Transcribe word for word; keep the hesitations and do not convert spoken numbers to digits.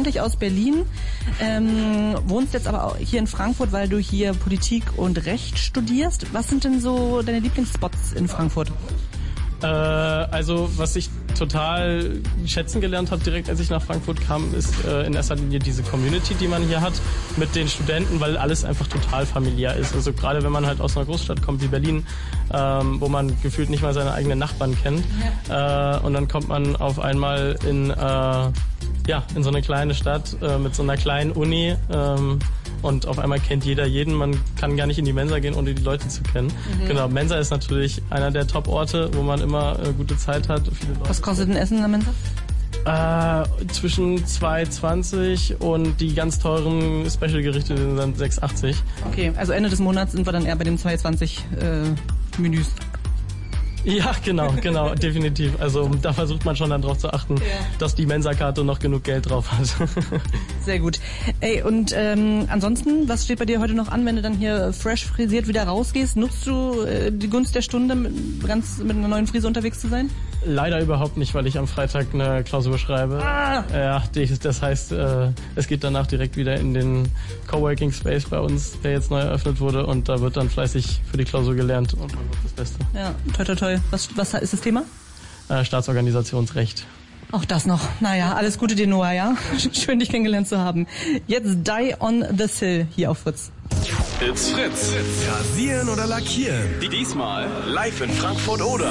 eigentlich aus Berlin, ähm, wohnst jetzt aber auch hier in Frankfurt, weil du hier Politik und Recht studierst. Was sind denn so deine Lieblingsspots in Frankfurt? Äh, also was ich total schätzen gelernt habe, direkt als ich nach Frankfurt kam, ist äh, in erster Linie diese Community, die man hier hat mit den Studenten, weil alles einfach total familiär ist. Also gerade wenn man halt aus einer Großstadt kommt wie Berlin, ähm, wo man gefühlt nicht mal seine eigenen Nachbarn kennt, ja. äh, und dann kommt man auf einmal in, äh, ja, in so eine kleine Stadt äh, mit so einer kleinen Uni, ähm, und auf einmal kennt jeder jeden. Man kann gar nicht in die Mensa gehen, ohne die Leute zu kennen. Mhm. Genau, Mensa ist natürlich einer der Top-Orte, wo man immer äh, gute Zeit hat. Viele Leute. Was kostet ein Essen in der Mensa? Äh, zwischen zwei zwanzig und die ganz teuren Special-Gerichte sind dann sechs achtzig. Okay, also Ende des Monats sind wir dann eher bei den zwei zwanzig äh, Menüs. Ja, genau, genau, definitiv. Also da versucht man schon dann drauf zu achten, ja. dass die Mensa-Karte noch genug Geld drauf hat. Sehr gut. Ey, und ähm, ansonsten, was steht bei dir heute noch an, wenn du dann hier fresh frisiert wieder rausgehst? Nutzt du äh, die Gunst der Stunde, mit, ganz mit einer neuen Frise unterwegs zu sein? Leider überhaupt nicht, weil ich am Freitag eine Klausur schreibe. Ah. Ja, das heißt, äh, es geht danach direkt wieder in den Coworking Space bei uns, der jetzt neu eröffnet wurde, und da wird dann fleißig für die Klausur gelernt und man wird das Beste. Ja, toi toi toi. Was, was ist das Thema? Äh, Staatsorganisationsrecht. Auch das noch. Naja, alles Gute dir, Noah, ja? Schön, dich kennengelernt zu haben. Jetzt Die on the Sill hier auf Fritz. It's Fritz. Rasieren oder lackieren? Diesmal live in Frankfurt oder.